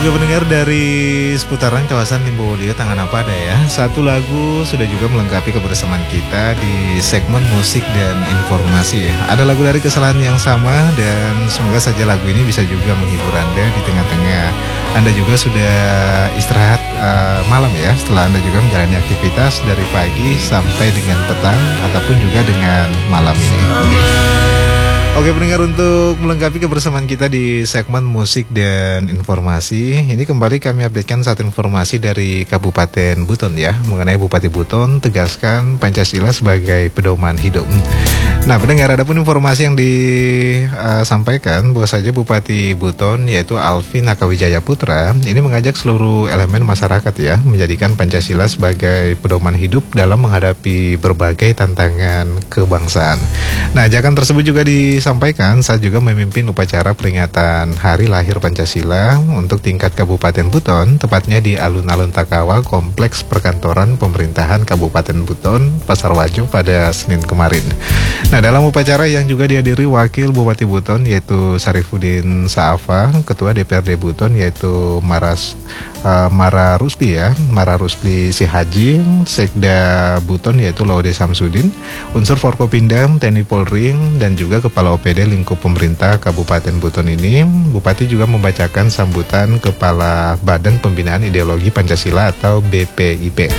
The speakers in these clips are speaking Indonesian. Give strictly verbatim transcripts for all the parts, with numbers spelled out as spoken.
Juga pendengar dari seputaran kawasan Limbowolio Tangan apa ada ya. Satu lagu sudah juga melengkapi kebersamaan kita di segmen musik dan informasi ya. Ada lagu dari kesalahan yang sama dan semoga saja lagu ini bisa juga menghibur Anda di tengah-tengah Anda juga sudah istirahat uh, malam ya. Setelah Anda juga menjalani aktivitas dari pagi sampai dengan petang ataupun juga dengan malam ini. Oke pendengar, untuk melengkapi kebersamaan kita di segmen musik dan informasi, ini kembali kami updatekan satu informasi dari Kabupaten Buton ya, mengenai Bupati Buton tegaskan Pancasila sebagai pedoman hidup. Nah pendengar, ada pun informasi yang disampaikan bahwa saja Bupati Buton yaitu Alvin Nakawijaya Putra ini mengajak seluruh elemen masyarakat ya menjadikan Pancasila sebagai pedoman hidup dalam menghadapi berbagai tantangan kebangsaan. Nah ajakan tersebut juga disampaikan saat juga memimpin upacara peringatan Hari Lahir Pancasila untuk tingkat Kabupaten Buton, tepatnya di Alun-Alun Takawa, Kompleks Perkantoran Pemerintahan Kabupaten Buton, Pasar Wajo pada Senin kemarin. Nah dalam upacara yang juga dihadiri Wakil Bupati Buton yaitu Sarifudin Saafa, Ketua D P R D Buton yaitu Maras uh, Mara Rusli ya, Mara Rusli Sihaji, Sekda Buton yaitu Laude Samsudin, unsur Forkopindam, T N I Polri, dan juga Kepala O P D lingkup pemerintah Kabupaten Buton ini, Bupati juga membacakan sambutan Kepala Badan Pembinaan Ideologi Pancasila atau B P I P.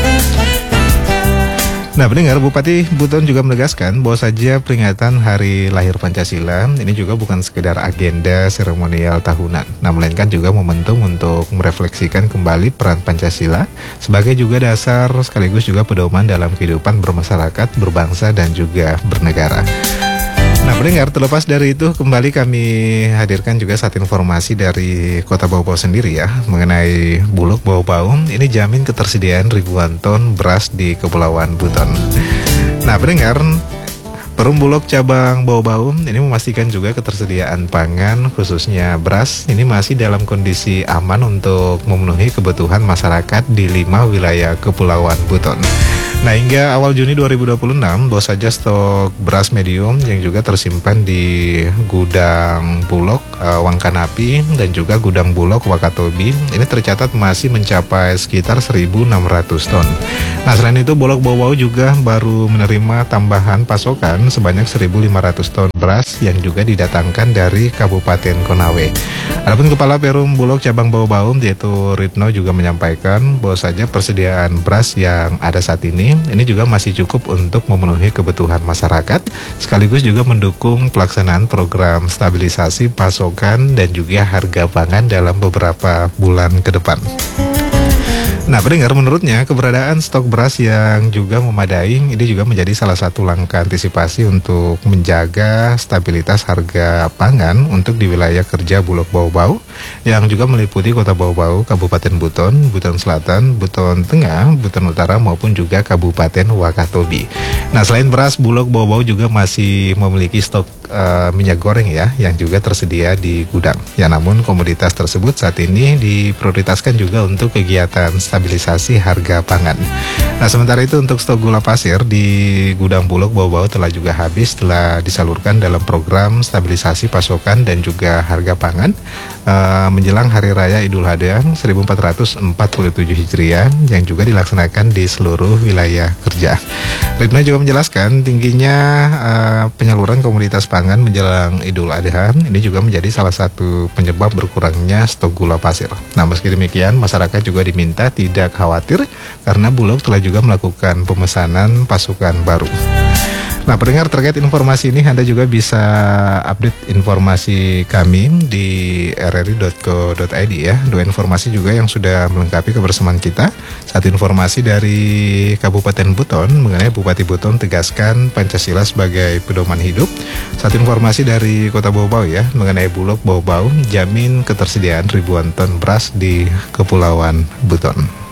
Nah pendengar, Bupati Buton juga menegaskan bahwa saja peringatan Hari Lahir Pancasila ini juga bukan sekedar agenda seremonial tahunan, nah melainkan juga momentum untuk merefleksikan kembali peran Pancasila sebagai juga dasar sekaligus juga pedoman dalam kehidupan bermasyarakat, berbangsa dan juga bernegara. Nah pendengar, terlepas dari itu kembali kami hadirkan juga satu informasi dari Kota Bau-Bau sendiri ya, mengenai Bulog Bau-Bau ini jamin ketersediaan ribuan ton beras di Kepulauan Buton. Nah pendengar, Perum Bulog cabang Bau-Bau ini memastikan juga ketersediaan pangan khususnya beras ini masih dalam kondisi aman untuk memenuhi kebutuhan masyarakat di lima wilayah Kepulauan Buton. Nah hingga awal Juni dua ribu dua puluh enam, bahwa saja stok beras medium yang juga tersimpan di gudang Bulog uh, Wangkanapi dan juga gudang Bulog Wakatobi ini tercatat masih mencapai sekitar seribu enam ratus ton. Nah selain itu Bulog Bau-Bau juga baru menerima tambahan pasokan sebanyak seribu lima ratus ton beras yang juga didatangkan dari Kabupaten Konawe. Adapun Kepala Perum Bulog cabang Bau-Bau yaitu Ritno juga menyampaikan bahwa saja persediaan beras yang ada saat ini ini juga masih cukup untuk memenuhi kebutuhan masyarakat, sekaligus juga mendukung pelaksanaan program stabilisasi pasokan dan juga harga pangan dalam beberapa bulan ke depan. Nah pendengar, menurutnya keberadaan stok beras yang juga memadai ini juga menjadi salah satu langkah antisipasi untuk menjaga stabilitas harga pangan untuk di wilayah kerja Bulog Bau-Bau yang juga meliputi Kota Bau-Bau, Kabupaten Buton, Buton Selatan, Buton Tengah, Buton Utara maupun juga Kabupaten Wakatobi. Nah selain beras, Bulog Bau-Bau juga masih memiliki stok uh, minyak goreng ya yang juga tersedia di gudang. Ya namun komoditas tersebut saat ini diprioritaskan juga untuk kegiatan stabilisasi harga pangan. Nah sementara itu untuk stok gula pasir di gudang Bulog Bau-Bau telah juga habis setelah disalurkan dalam program stabilisasi pasokan dan juga harga pangan uh, menjelang Hari Raya Idul Adha seribu empat ratus empat puluh tujuh Hijriah yang juga dilaksanakan di seluruh wilayah kerja. Ritno juga menjelaskan tingginya uh, penyaluran komoditas pangan menjelang Idul Adha ini juga menjadi salah satu penyebab berkurangnya stok gula pasir. Nah meski demikian masyarakat juga diminta tidak khawatir karena Bulog telah juga melakukan pemesanan pasukan baru. Nah pendengar, terkait informasi ini Anda juga bisa update informasi kami di r r i dot co dot i d ya. Dua informasi juga yang sudah melengkapi kebersamaan kita. Satu informasi dari Kabupaten Buton mengenai Bupati Buton tegaskan Pancasila sebagai pedoman hidup. Satu informasi dari Kota Bau-Bau ya mengenai Bulog Bau-Bau jamin ketersediaan ribuan ton beras di Kepulauan Buton.